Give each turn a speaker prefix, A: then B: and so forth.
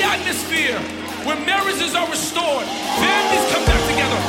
A: atmosphere where marriages are restored, families come back together,